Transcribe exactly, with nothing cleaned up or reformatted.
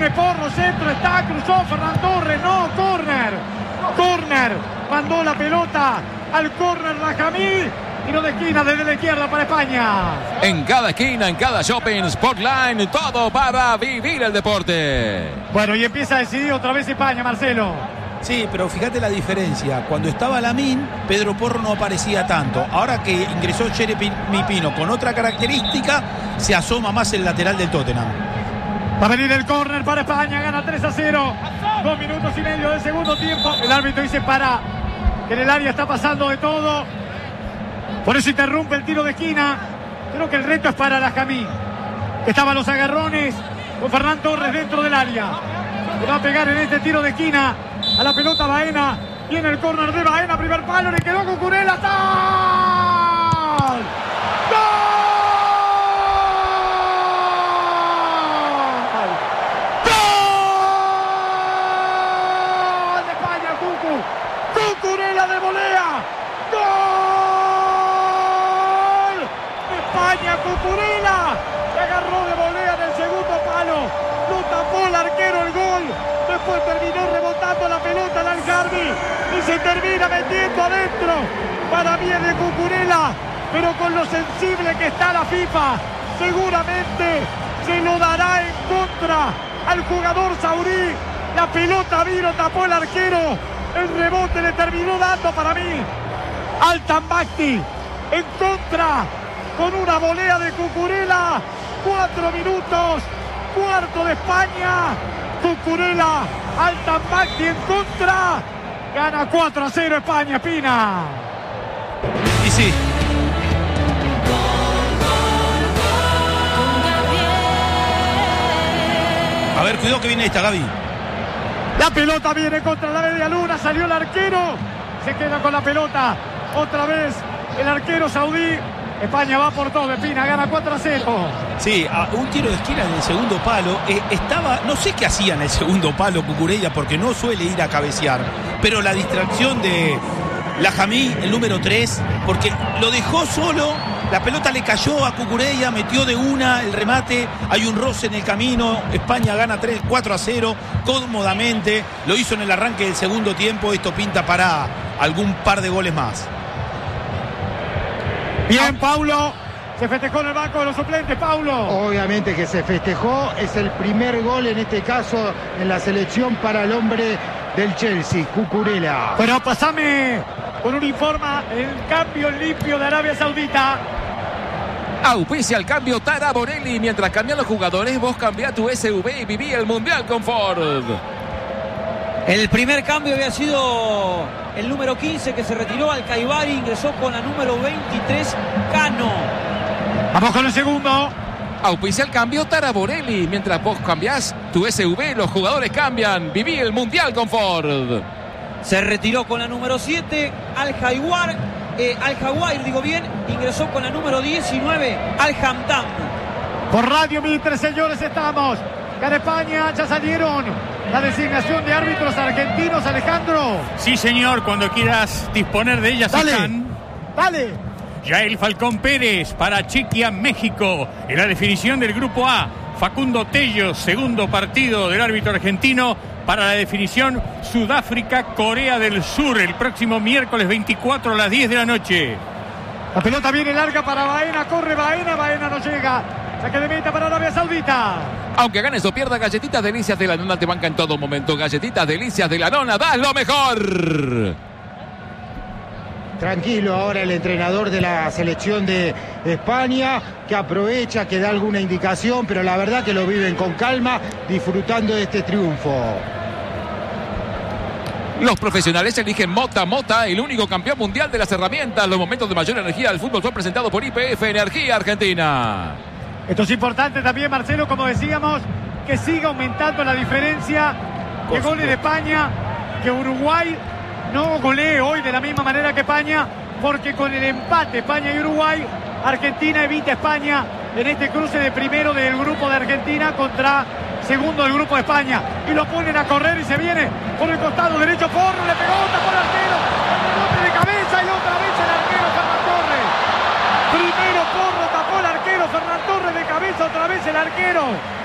viene Porro, centro, está, cruzó Ferran Torres, no, córner, córner, mandó la pelota al córner Rajamí, tiro de esquina desde la izquierda para España. En cada esquina, en cada shopping, Sportline, todo para vivir el deporte. Bueno, y empieza a decidir otra vez España, Marcelo. Sí, pero fíjate la diferencia. Cuando estaba Lamine, Pedro Porro no aparecía tanto. Ahora que ingresó Jeremy Pino con otra característica, se asoma más el lateral del Tottenham. Va a venir el córner para España, gana tres a cero. Dos minutos y medio del segundo tiempo. El árbitro dice para, que en el área está pasando de todo. Por eso interrumpe el tiro de esquina. Creo que el reto es para Rajamí. Estaban los agarrones con Ferran Torres dentro del área. Le va a pegar en este tiro de esquina a la pelota Baena. Viene el córner de Baena, primer palo, le quedó Cucurella. ¡Gol! ¡Gol! ¡Gol de España, Cucu! ¡Cucurella de volea! ¡Gol! España, Cucurella se agarró de volea en el segundo palo, lo tapó el arquero el gol, después terminó rebotando la pelota al Al-Harbi y se termina metiendo adentro. Para mí es de Cucurella, pero con lo sensible que está la FIFA, seguramente se lo dará en contra al jugador saurí. La pelota vino, tapó el arquero, el rebote le terminó dando para mí al Tambacti en contra con una volea de Cucurella. Cuatro minutos, cuarto de España. Cucurella al Tambacti en contra. Gana cuatro a cero España, Espina. Y sí. A ver, cuidado que viene esta, Gaby. La pelota viene contra la media luna, salió el arquero, se queda con la pelota otra vez el arquero saudí. España va por todo, Espina, gana cuatro a cero. Sí, a un tiro de esquina en el segundo palo. Eh, estaba, no sé qué hacía en el segundo palo Cucurella, porque no suele ir a cabecear, pero la distracción de Rajamí, el número tres, porque lo dejó solo, la pelota le cayó a Cucurella, metió de una el remate, hay un roce en el camino, España gana tres, cuatro a cero, cómodamente, lo hizo en el arranque del segundo tiempo, esto pinta para algún par de goles más. Bien, Paulo, se festejó en el banco de los suplentes, Paulo. Obviamente que se festejó, es el primer gol en este caso en la selección para el hombre del Chelsea, Cucurella. Bueno, pasame con un informe el cambio limpio de Arabia Saudita. Auspicia el cambio Tara Borelli. Mientras cambian los jugadores, vos cambiá tu S U V y viví el Mundial con Ford. El primer cambio había sido el número quince que se retiró, al Caibari, ingresó con la número veintitrés, Cano. Vamos con el segundo. Auspicia el cambio Tara Borelli. Mientras vos cambiás tu S U V, los jugadores cambian. Viví el Mundial con Ford. Se retiró con la número siete, Al Jaguar, eh, Al Jaguar, digo bien, ingresó con la número diecinueve, Al Hamdam. Por Radio Mitre, señores, estamos. Gana España, ya salieron la designación de árbitros argentinos, Alejandro. Sí, señor, cuando quieras disponer de ellas. Dale, están. dale. Yael Falcón Pérez para Chequia, México. En la definición del grupo A, Facundo Tello, segundo partido del árbitro argentino para la definición Sudáfrica, Corea del Sur, el próximo miércoles veinticuatro a las diez de la noche. La pelota viene larga para Baena, corre Baena, Baena no llega. Saque de meta para Arabia Saudita. Aunque ganes o pierdas, Galletitas Delicias de la Nona te banca en todo momento. Galletitas Delicias de la Nona, das lo mejor. Tranquilo ahora el entrenador de la selección de España, que aprovecha, que da alguna indicación, pero la verdad que lo viven con calma, disfrutando de este triunfo. Los profesionales eligen Mota Mota, el único campeón mundial de las herramientas. Los momentos de mayor energía del fútbol son presentados por I P F Energía Argentina. Esto es importante también, Marcelo, como decíamos, que siga aumentando la diferencia de goles de España, que Uruguay no golee hoy de la misma manera que España, porque con el empate España y Uruguay, Argentina evita a España en este cruce de primero del grupo de Argentina contra segundo del grupo de España, y lo ponen a correr y se viene por el costado derecho, Porro, le pegó, tapó el arquero, rebote de cabeza y otra vez el arquero Ferran Torres. Primero Porro, tapó el arquero Ferran Torres de cabeza, otra vez el arquero.